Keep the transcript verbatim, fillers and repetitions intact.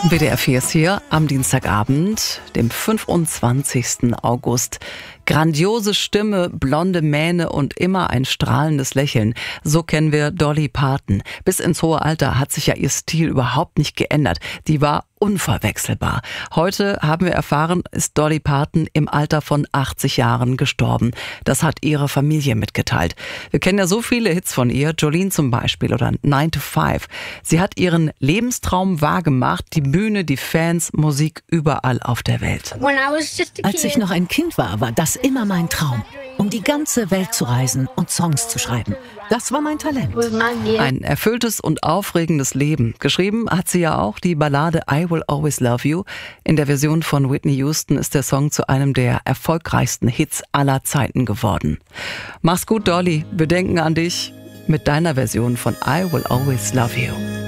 W D R vier ist hier am Dienstagabend, dem fünfundzwanzigsten August. Grandiose Stimme, blonde Mähne und immer ein strahlendes Lächeln. So kennen wir Dolly Parton. Bis ins hohe Alter hat sich ja ihr Stil überhaupt nicht geändert. Die war unverwechselbar. Heute haben wir erfahren, ist Dolly Parton im Alter von achtzig Jahren gestorben. Das hat ihre Familie mitgeteilt. Wir kennen ja so viele Hits von ihr, Jolene zum Beispiel oder nine to five. Sie hat ihren Lebenstraum wahrgemacht, die Bühne, die Fans, Musik überall auf der Welt. Als ich noch ein Kind war, war das immer mein Traum, um die ganze Welt zu reisen und Songs zu schreiben. Das war mein Talent. Ein erfülltes und aufregendes Leben. Geschrieben hat sie ja auch die Ballade I Will Always Love You. In der Version von Whitney Houston ist der Song zu einem der erfolgreichsten Hits aller Zeiten geworden. Mach's gut, Dolly. Wir denken an dich mit deiner Version von I Will Always Love You.